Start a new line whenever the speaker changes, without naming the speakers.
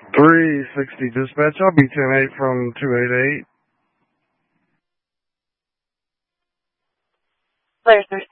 360 dispatch, I'll be 10-8 from 288.
Players